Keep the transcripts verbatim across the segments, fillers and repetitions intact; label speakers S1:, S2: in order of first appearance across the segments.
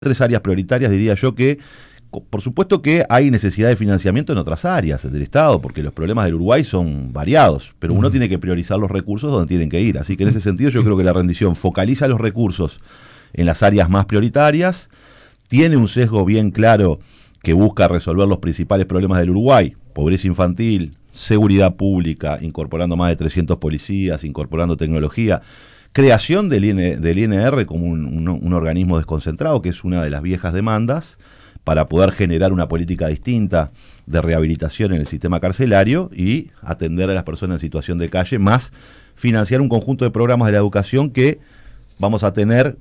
S1: tres áreas prioritarias, diría yo, que por supuesto que hay necesidad de financiamiento en otras áreas del Estado, porque los problemas del Uruguay son variados, pero uno uh-huh. tiene que priorizar los recursos donde tienen que ir. Así que en ese sentido yo creo que la rendición focaliza los recursos en las áreas más prioritarias, tiene un sesgo bien claro que busca resolver los principales problemas del Uruguay: pobreza infantil, seguridad pública, incorporando más de trescientos policías, incorporando tecnología, creación del, I N, del I N R como un, un, un organismo desconcentrado, que es una de las viejas demandas, para poder generar una política distinta de rehabilitación en el sistema carcelario y atender a las personas en situación de calle, más financiar un conjunto de programas de la educación que vamos a tener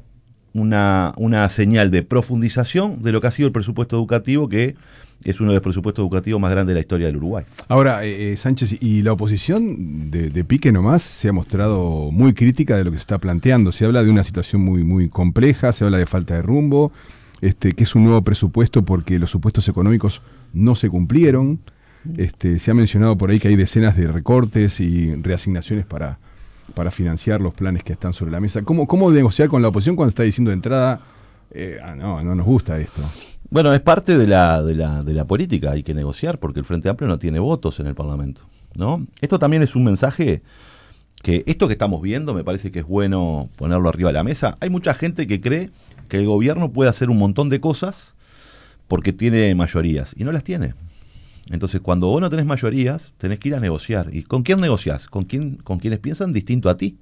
S1: una, una señal de profundización de lo que ha sido el presupuesto educativo, que es uno de los presupuestos educativos más grandes de la historia del Uruguay.
S2: Ahora, eh, Sánchez, y la oposición de, de pique nomás se ha mostrado muy crítica de lo que se está planteando. Se habla de una situación muy, muy compleja, se habla de falta de rumbo, este, que es un nuevo presupuesto porque los supuestos económicos no se cumplieron. Este, se ha mencionado por ahí que hay decenas de recortes y reasignaciones para, para financiar los planes que están sobre la mesa. ¿Cómo, cómo negociar con la oposición cuando está diciendo de entrada, eh, ah, no, no nos gusta esto?
S1: Bueno, es parte de la, de la, de la política, hay que negociar porque el Frente Amplio no tiene votos en el Parlamento, ¿no? Esto también es un mensaje que esto que estamos viendo me parece que es bueno ponerlo arriba de la mesa. Hay mucha gente que cree que el gobierno puede hacer un montón de cosas porque tiene mayorías y no las tiene. Entonces, cuando vos no tenés mayorías, tenés que ir a negociar. ¿Y con quién negociás? ¿Con quién, con quienes piensan distinto a ti?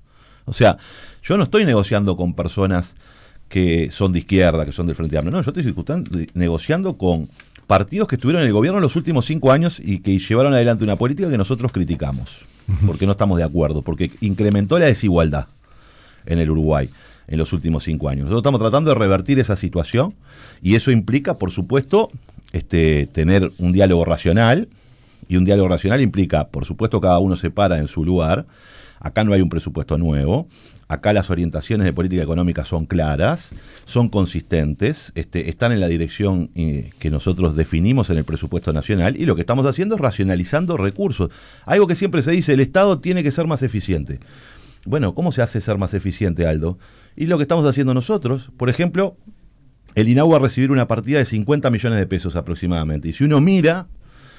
S1: O sea, yo no estoy negociando con personas que son de izquierda, que son del Frente Amplio. No, yo estoy negociando con partidos que estuvieron en el gobierno en los últimos cinco años y que llevaron adelante una política que nosotros criticamos, porque no estamos de acuerdo, porque incrementó la desigualdad en el Uruguay en los últimos cinco años. Nosotros estamos tratando de revertir esa situación y eso implica, por supuesto, este, tener un diálogo racional, y un diálogo racional implica, por supuesto, cada uno se para en su lugar. Acá no hay un presupuesto nuevo. Acá las orientaciones de política económica son claras, son consistentes, este, están en la dirección eh, que nosotros definimos en el presupuesto nacional, y lo que estamos haciendo es racionalizando recursos. Algo que siempre se dice, el Estado tiene que ser más eficiente. Bueno, ¿cómo se hace ser más eficiente, Aldo? Y lo que estamos haciendo nosotros, por ejemplo, el INAU va a recibir una partida de cincuenta millones de pesos aproximadamente, y si uno mira,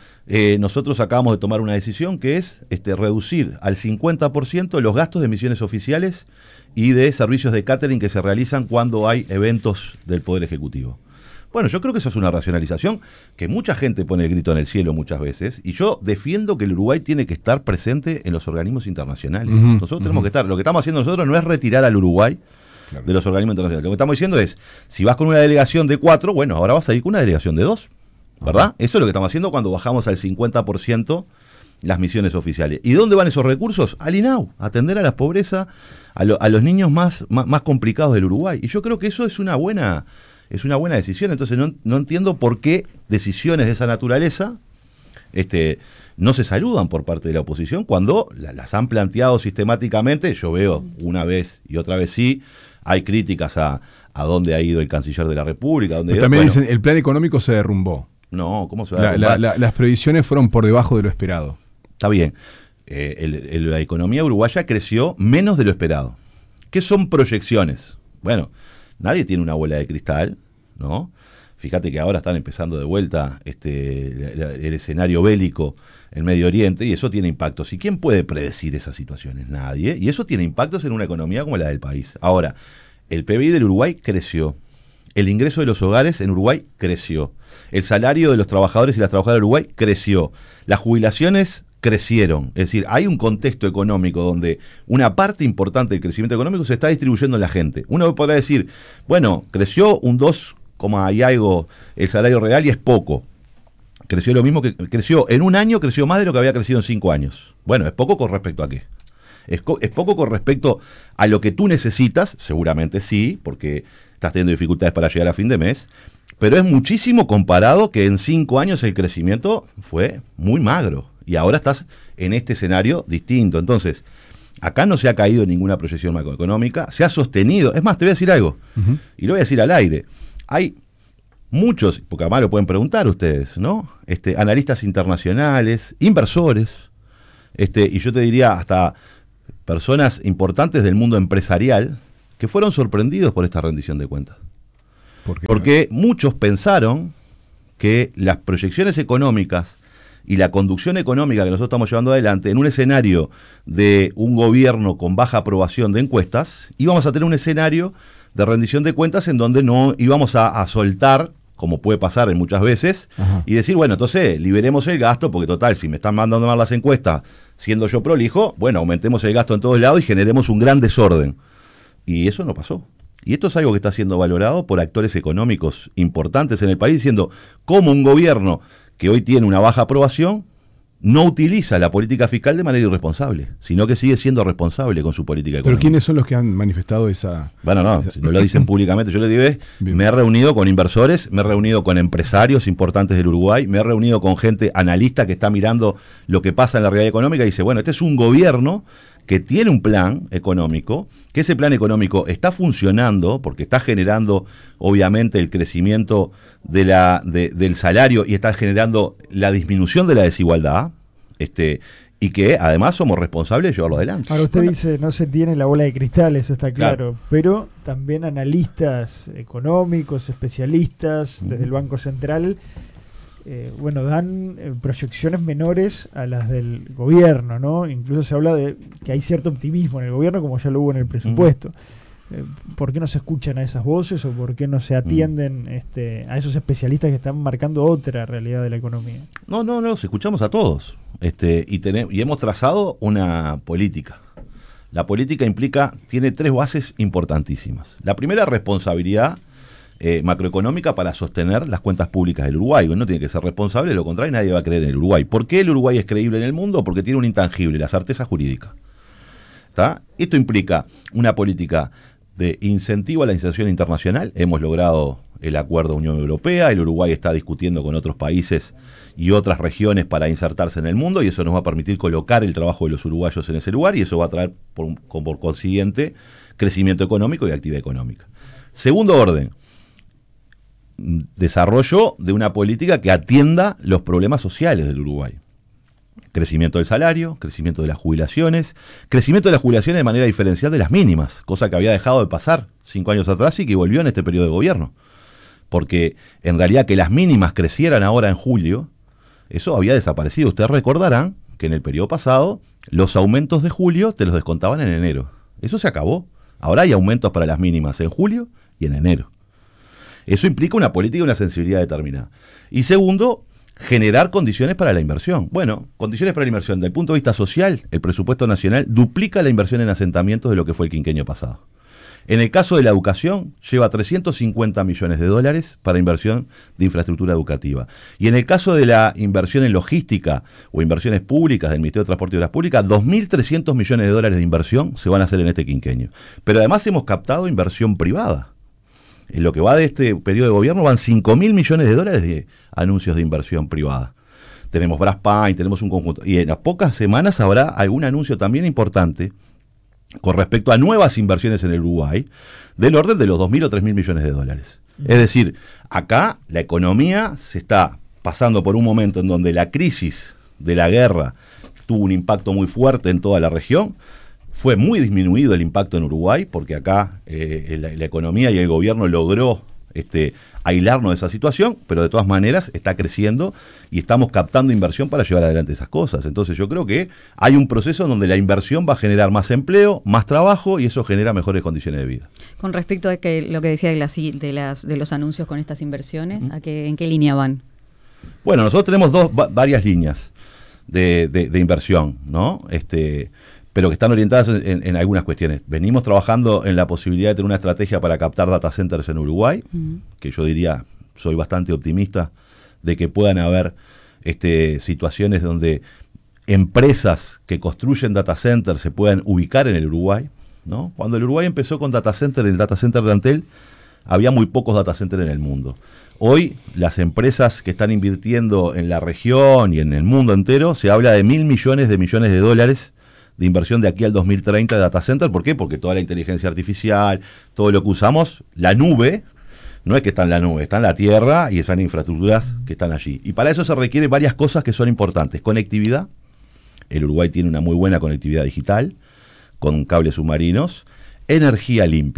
S1: Eh, nosotros acabamos de tomar una decisión que es este, reducir al cincuenta por ciento los gastos de misiones oficiales y de servicios de catering que se realizan cuando hay eventos del Poder Ejecutivo. Bueno, yo creo que eso es una racionalización que mucha gente pone el grito en el cielo muchas veces, y yo defiendo que el Uruguay tiene que estar presente en los organismos internacionales. Uh-huh, nosotros uh-huh. tenemos que estar, lo que estamos haciendo nosotros no es retirar al Uruguay claro. de los organismos internacionales. Lo que estamos diciendo es, si vas con una delegación de cuatro, bueno, ahora vas a ir con una delegación de dos. ¿Verdad? Eso es lo que estamos haciendo cuando bajamos al cincuenta por ciento las misiones oficiales. ¿Y dónde van esos recursos? Al INAU, atender a la pobreza, a, lo, a los niños más, más, más complicados del Uruguay. Y yo creo que eso es una buena, es una buena decisión. Entonces no, no entiendo por qué decisiones de esa naturaleza este, no se saludan por parte de la oposición cuando la, las han planteado sistemáticamente. Yo veo una vez y otra vez sí, hay críticas a, a dónde ha ido el canciller de la República. Dónde
S2: Pero
S1: ha ido,
S2: también
S1: bueno,
S2: dicen, el plan económico se derrumbó.
S1: No, ¿cómo se va a
S2: la, la, la, Las previsiones fueron por debajo de lo esperado.
S1: Está bien. Eh, el, el, la economía uruguaya creció menos de lo esperado. ¿Qué son proyecciones? Bueno, nadie tiene una bola de cristal, ¿no? Fíjate que ahora están empezando de vuelta este, la, el escenario bélico en Medio Oriente, y eso tiene impactos. ¿Y quién puede predecir esas situaciones? Nadie. Y eso tiene impactos en una economía como la del país. Ahora, el P B I del Uruguay creció. El ingreso de los hogares en Uruguay creció. El salario de los trabajadores y las trabajadoras de Uruguay creció. Las jubilaciones crecieron. Es decir, hay un contexto económico donde una parte importante del crecimiento económico se está distribuyendo en la gente. Uno podrá decir, bueno, creció un dos, y algo el salario real y es poco. Creció lo mismo que creció en un año, creció más de lo que había crecido en cinco años. Bueno, ¿es poco con respecto a qué? ¿Es, co- es poco con respecto a lo que tú necesitas? Seguramente sí, porque estás teniendo dificultades para llegar a fin de mes, pero es muchísimo comparado que en cinco años el crecimiento fue muy magro y ahora estás en este escenario distinto. Entonces, acá no se ha caído ninguna proyección macroeconómica, se ha sostenido. Es más, te voy a decir algo, uh-huh. y lo voy a decir al aire. Hay muchos, porque además lo pueden preguntar ustedes, ¿no? Este, analistas internacionales, inversores, este, y yo te diría hasta personas importantes del mundo empresarial que fueron sorprendidos por esta rendición de cuentas.
S2: ¿Por qué?
S1: Porque muchos pensaron que las proyecciones económicas y la conducción económica que nosotros estamos llevando adelante en un escenario de un gobierno con baja aprobación de encuestas, íbamos a tener un escenario de rendición de cuentas en donde no íbamos a, a soltar, como puede pasar en muchas veces, Ajá. y decir, bueno, entonces liberemos el gasto, porque total, si me están mandando mal las encuestas, siendo yo prolijo, bueno, aumentemos el gasto en todos lados y generemos un gran desorden. Y eso no pasó. Y esto es algo que está siendo valorado por actores económicos importantes en el país, diciendo cómo un gobierno que hoy tiene una baja aprobación no utiliza la política fiscal de manera irresponsable, sino que sigue siendo responsable con su política económica.
S2: ¿Pero quiénes son los que han manifestado esa...?
S1: Bueno, no, esa... si no lo dicen públicamente, yo les digo, es, me he reunido con inversores, me he reunido con empresarios importantes del Uruguay, me he reunido con gente analista que está mirando lo que pasa en la realidad económica y dice, bueno, este es un gobierno que tiene un plan económico, que ese plan económico está funcionando porque está generando obviamente el crecimiento de la, de, del salario y está generando la disminución de la desigualdad, este, y que además somos responsables de llevarlo adelante.
S3: Ahora usted bueno, dice, no se tiene la bola de cristal, eso está claro, claro. pero también analistas económicos, especialistas, uh-huh. desde el Banco Central, Eh, bueno, dan eh, proyecciones menores a las del gobierno, ¿no? Incluso se habla de que hay cierto optimismo en el gobierno, como ya lo hubo en el presupuesto. Mm. Eh, ¿Por qué no se escuchan a esas voces o por qué no se atienden mm. este, a esos especialistas que están marcando otra realidad de la economía?
S1: No, no, no, escuchamos a todos. Este, y, tenemos, y hemos trazado una política. La política implica, tiene tres bases importantísimas. La primera, responsabilidad Eh, macroeconómica para sostener las cuentas públicas del Uruguay. Uno tiene que ser responsable, de lo contrario nadie va a creer en el Uruguay. ¿Por qué el Uruguay es creíble en el mundo? Porque tiene un intangible, la certeza jurídica. ¿Tá? Esto implica una política de incentivo a la inserción internacional. Hemos logrado el acuerdo de Unión Europea, el Uruguay está discutiendo con otros países y otras regiones para insertarse en el mundo y eso nos va a permitir colocar el trabajo de los uruguayos en ese lugar y eso va a traer por, por consiguiente crecimiento económico y actividad económica. Segundo orden, desarrollo de una política que atienda los problemas sociales del Uruguay. Crecimiento del salario, crecimiento de las jubilaciones, crecimiento de las jubilaciones de manera diferencial de las mínimas, cosa que había dejado de pasar cinco años atrás y que volvió en este periodo de gobierno. Porque en realidad que las mínimas crecieran ahora en julio, eso había desaparecido. Ustedes recordarán que en el periodo pasado los aumentos de julio te los descontaban en enero. Eso se acabó. Ahora hay aumentos para las mínimas en julio y en enero. Eso implica una política y una sensibilidad determinada. Y segundo, generar condiciones para la inversión. Bueno, condiciones para la inversión. Desde el punto de vista social, el presupuesto nacional duplica la inversión en asentamientos de lo que fue el quinquenio pasado. En el caso de la educación, lleva trescientos cincuenta millones de dólares para inversión de infraestructura educativa. Y en el caso de la inversión en logística o inversiones públicas del Ministerio de Transporte y Obras Públicas, dos mil trescientos millones de dólares de inversión se van a hacer en este quinquenio. Pero además hemos captado inversión privada. En lo que va de este periodo de gobierno van cinco mil millones de dólares de anuncios de inversión privada. Tenemos Braspain, tenemos un conjunto. Y en las pocas semanas habrá algún anuncio también importante con respecto a nuevas inversiones en el Uruguay del orden de los dos mil o tres mil millones de dólares. Es decir, acá la economía se está pasando por un momento en donde la crisis de la guerra tuvo un impacto muy fuerte en toda la región. Fue muy disminuido el impacto en Uruguay, porque acá eh, la, la economía y el gobierno logró este, aislarnos de esa situación, pero de todas maneras está creciendo y estamos captando inversión para llevar adelante esas cosas. Entonces yo creo que hay un proceso donde la inversión va a generar más empleo, más trabajo y eso genera mejores condiciones de vida.
S4: Con respecto a que lo que decía de, las, de, las, de los anuncios con estas inversiones, ¿a qué, ¿en qué línea van?
S1: Bueno, nosotros tenemos dos, va, varias líneas de, de, de inversión, ¿no? Este... pero que están orientadas en, en algunas cuestiones. Venimos trabajando en la posibilidad de tener una estrategia para captar data centers en Uruguay, uh-huh. que yo diría, soy bastante optimista de que puedan haber este, situaciones donde empresas que construyen data centers se puedan ubicar en el Uruguay, ¿no? Cuando el Uruguay empezó con data center, el data center de Antel, había muy pocos data centers en el mundo. Hoy, las empresas que están invirtiendo en la región y en el mundo entero, se habla de mil millones de millones de dólares de inversión de aquí al dos mil treinta de data center. ¿Por qué? Porque toda la inteligencia artificial, todo lo que usamos, la nube, no es que está en la nube, está en la tierra y están infraestructuras que están allí. Y para eso se requieren varias cosas que son importantes. Conectividad. El Uruguay tiene una muy buena conectividad digital con cables submarinos. Energía limpia.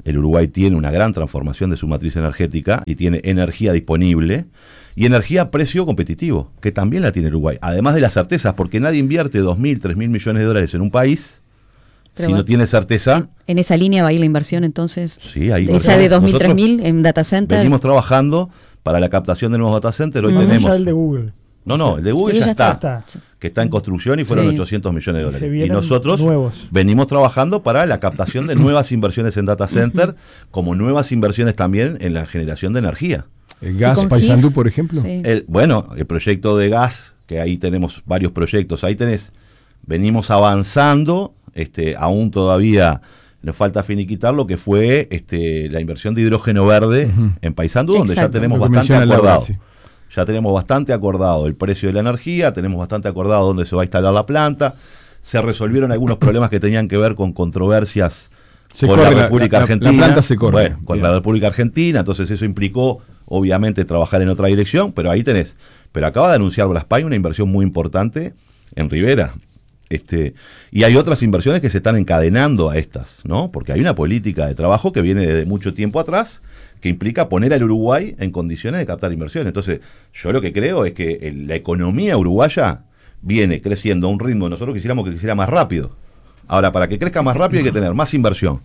S1: El Uruguay tiene una gran transformación de su matriz energética y tiene energía disponible y energía a precio competitivo, que también la tiene Uruguay. Además de las certezas, porque nadie invierte dos mil, tres mil millones de dólares en un país Pero si bueno, no tiene certeza.
S4: ¿En esa línea va a ir la inversión entonces?
S1: Sí, ahí
S4: va. ¿Esa de dos mil, tres mil en data centers?
S1: Venimos trabajando para la captación de nuevos data centers. Hoy mm. tenemos.
S3: Ya el de Google.
S1: No, no, el de Google ya, ya está, está, que está en construcción y fueron sí. ochocientos millones de dólares. Y nosotros nuevos. venimos trabajando para la captación de nuevas inversiones en data center, como nuevas inversiones también en la generación de energía.
S2: ¿El gas Paysandú, por ejemplo?
S1: Sí. El, bueno, el proyecto de gas, que ahí tenemos varios proyectos, ahí tenés, venimos avanzando, este, aún todavía nos falta finiquitar lo que fue este, la inversión de hidrógeno verde uh-huh. en Paysandú, donde ya tenemos lo bastante acordado. Sí. Ya tenemos bastante acordado el precio de la energía, tenemos bastante acordado dónde se va a instalar la planta, se resolvieron algunos problemas que tenían que ver con controversias se con la República la, Argentina.
S2: La planta se corre.
S1: Bueno, con Bien. la República Argentina, entonces eso implicó, obviamente, trabajar en otra dirección, pero ahí tenés. Pero acaba de anunciar Braspay una inversión muy importante en Rivera. Este, y hay otras inversiones que se están encadenando a estas, ¿no? Porque hay una política de trabajo que viene desde mucho tiempo atrás, que implica poner al Uruguay en condiciones de captar inversiones. Entonces, yo lo que creo es que el, la economía uruguaya viene creciendo a un ritmo, nosotros quisiéramos que creciera más rápido. Ahora, para que crezca más rápido hay que tener más inversión,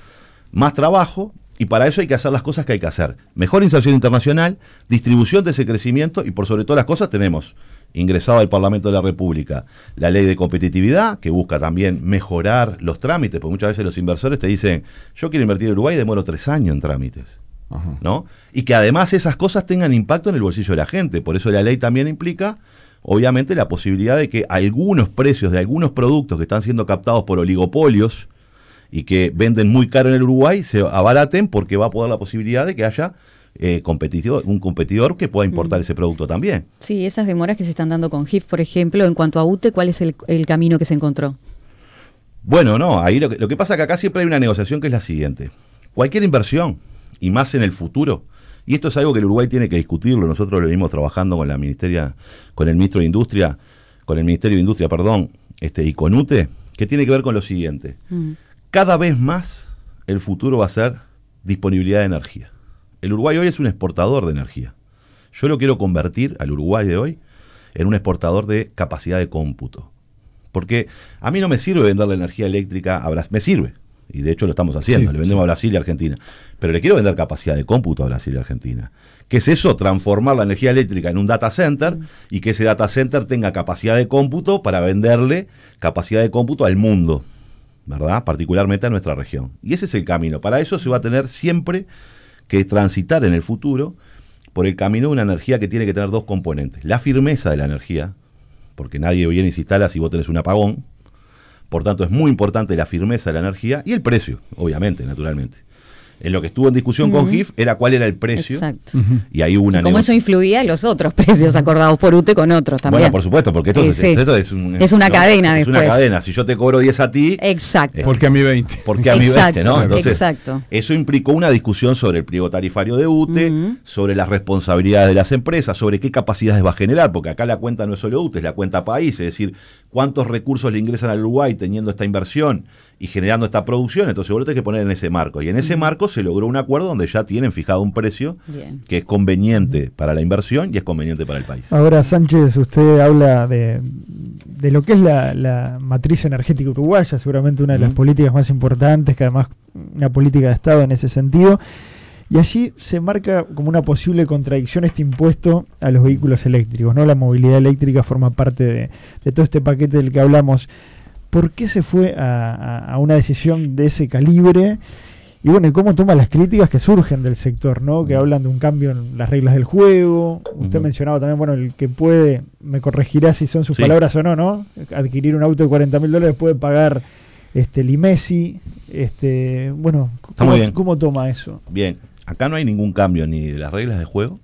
S1: más trabajo, y para eso hay que hacer las cosas que hay que hacer. Mejor inserción internacional, distribución de ese crecimiento, y por sobre todas las cosas tenemos ingresado al Parlamento de la República la ley de competitividad, que busca también mejorar los trámites, porque muchas veces los inversores te dicen, yo quiero invertir en Uruguay y demoro tres años en trámites. Ajá. ¿No? Y que además esas cosas tengan impacto en el bolsillo de la gente. Por eso la ley también implica, obviamente, la posibilidad de que algunos precios de algunos productos que están siendo captados por oligopolios y que venden muy caro en el Uruguay se abaraten, porque va a poder la posibilidad de que haya eh, competidor, un competidor que pueda importar mm. ese producto también.
S4: Sí, esas demoras que se están dando con G I F, por ejemplo, en cuanto a U T E, ¿cuál es el, el camino que se encontró?
S1: Bueno, no, ahí lo que, lo que pasa es que acá siempre hay una negociación que es la siguiente. Cualquier inversión, y más en el futuro, y esto es algo que el Uruguay tiene que discutirlo, nosotros lo venimos trabajando con la ministeria, con el ministro de Industria, con el Ministerio de Industria, perdón, este, y con U T E, que tiene que ver con lo siguiente. Mm. Cada vez más el futuro va a ser disponibilidad de energía. El Uruguay hoy es un exportador de energía. Yo lo quiero convertir al Uruguay de hoy en un exportador de capacidad de cómputo. Porque a mí no me sirve vender la energía eléctrica a Brasil, me sirve. Y de hecho lo estamos haciendo, sí, le vendemos sí. a Brasil y a Argentina. Pero le quiero vender capacidad de cómputo a Brasil y a Argentina. ¿Qué es eso? Transformar la energía eléctrica en un data center mm. y que ese data center tenga capacidad de cómputo para venderle capacidad de cómputo al mundo, ¿verdad? Particularmente a nuestra región. Y ese es el camino. Para eso se va a tener siempre que transitar en el futuro por el camino de una energía que tiene que tener dos componentes. La firmeza de la energía, porque nadie viene y se instala si vos tenés un apagón. Por tanto, es muy importante la firmeza de la energía y el precio, obviamente, naturalmente. En lo que estuvo en discusión uh-huh. con G I F era cuál era el precio. Exacto. Uh-huh. Y ahí hubo una
S4: Como eso influía en los otros precios acordados por U T E con otros también.
S1: Bueno, por supuesto, porque esto,
S4: eh,
S1: es,
S4: sí.
S1: esto es, un,
S4: es una no, cadena
S1: es
S4: después.
S1: Es una cadena. Si yo te cobro diez a ti...
S4: Exacto.
S1: Eh,
S2: porque a mí veinte.
S1: Porque a mí
S4: Exacto.
S1: veinte, ¿no? Entonces,
S4: Exacto.
S1: Eso implicó una discusión sobre el pliego tarifario de U T E, uh-huh. sobre las responsabilidades de las empresas, sobre qué capacidades va a generar, porque acá la cuenta no es solo U T E, es la cuenta país, es decir, cuántos recursos le ingresan al Uruguay teniendo esta inversión y generando esta producción. Entonces vos lo tenés que poner en ese marco. Y en ese uh-huh. marco se logró un acuerdo donde ya tienen fijado un precio Bien. que es conveniente para la inversión y es conveniente para el país.
S3: Ahora, Sánchez, usted habla de, de lo que es la, la matriz energética uruguaya, seguramente una de uh-huh. las políticas más importantes, que además una política de Estado en ese sentido, y allí se marca como una posible contradicción este impuesto a los vehículos eléctricos, ¿no? La movilidad eléctrica forma parte de, de todo este paquete del que hablamos. ¿Por qué se fue a, a, a una decisión de ese calibre? Y bueno, ¿y cómo toma las críticas que surgen del sector, ¿no? Que hablan de un cambio en las reglas del juego. Usted uh-huh. mencionaba también, bueno, el que puede, me corregirá si son sus sí. palabras o no, ¿no? Adquirir un auto de cuarenta mil dólares puede pagar este, el IMESI. Este, bueno, ¿cómo, ¿cómo toma eso?
S1: Bien, acá no hay ningún cambio ni de las reglas de juego,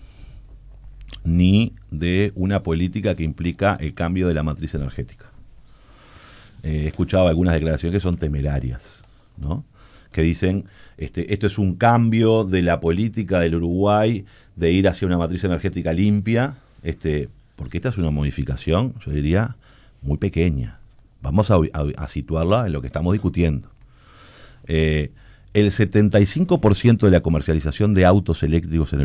S1: ni de una política que implica el cambio de la matriz energética. Eh, he escuchado algunas declaraciones que son temerarias, ¿no? Que dicen, este, esto es un cambio de la política del Uruguay de ir hacia una matriz energética limpia, este, porque esta es una modificación, yo diría, muy pequeña. Vamos a, a, a situarla en lo que estamos discutiendo. Eh, el setenta y cinco por ciento de la comercialización de autos eléctricos en el